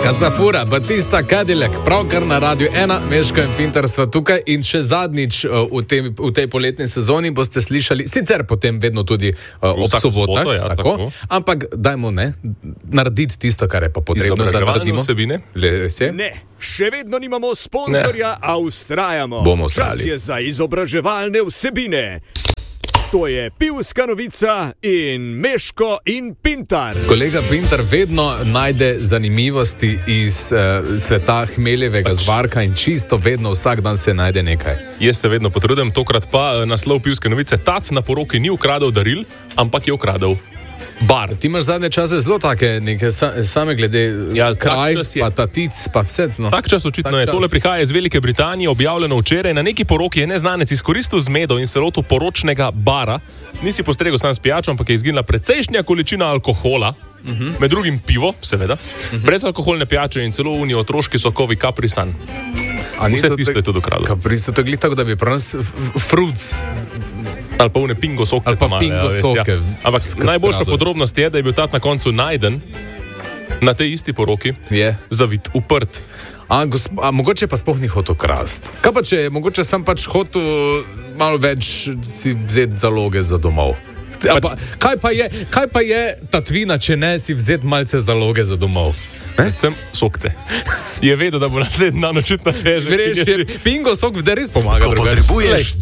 Kacafura, Batista, Cadillac, pravkar na Radiu 1, Meško in Pintar sva tukaj in še zadnjič v tej poletni sezoni boste slišali, sicer potem vedno tudi ob sobotah, tako, ampak dajmo narediti tisto, kar je pa potrebno, da naredimo. Vsebine? Ne, še vedno nimamo sponzorja, a ustrajamo. Bomo ustrajali. Čas je za izobraževalne vsebine. To je Pivska novica in Meško in Pintar. Kolega Pintar vedno najde zanimivosti iz sveta hmeljevega zvarka in čisto vedno vsak dan se najde nekaj. Jaz se vedno potrudim, tokrat pa naslov Pivske novice. Tac na poroki ni ukradel daril, ampak je ukradel bar. Ti imaš zadnje čase zelo take neke same glede kraj, pa tatic, pa vse. No. Tak čas očitno je. Tole prihaja iz Velike Britanije, objavljeno včeraj. Na neki poroki je neznanec izkoristil zmedo in se lotil poročnega bara. Nisi postregel sam s pijačo, ampak je izginila precejšnja količina alkohola, med drugim pivo, seveda, brezalkoholne pijače in celo unijo otroški sokovi Capri Sun. Vse tisto je tudi ukradel. Capri Sun, to je glih tako, da bi prenas fruits ali pa une pingo soke. Ali pa pingo soke. Ampak najboljša podrobnost je, da je bil tat na koncu najden na tej isti poroki, zavit, uprt. A mogoče pa sploh ni hotel krast. Kaj pa če mogoče sam pač hotel malo več si vzeti zaloge za domov? Kaj pa je tatvina, če ne si vzeti malce zaloge za domov? Predvsem sokce. Je vedel, da bo naslednji dan očitno težek. Pingo sok, da res pomaga. Ko potrebuješ